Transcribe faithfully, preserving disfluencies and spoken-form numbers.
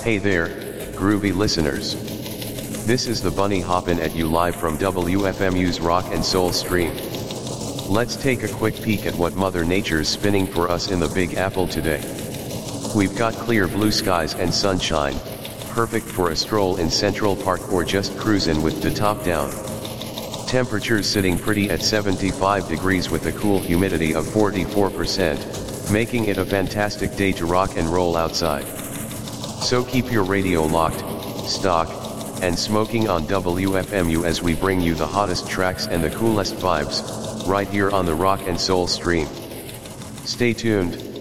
Hey there, groovy listeners. This is the Bunny hoppin' at you live from W F M U's Rock and Soul stream. Let's take a quick peek at what Mother Nature's spinning for us in the Big Apple today. We've got clear blue skies and sunshine, perfect for a stroll in Central Park or just cruisin' with the top down. Temperatures sitting pretty at seventy-five degrees with a cool humidity of forty-four percent, making it a fantastic day to rock and roll outside. So keep your radio locked, stock, and smoking on W F M U as we bring you the hottest tracks and the coolest vibes, right here on the Rock and Soul stream. Stay tuned.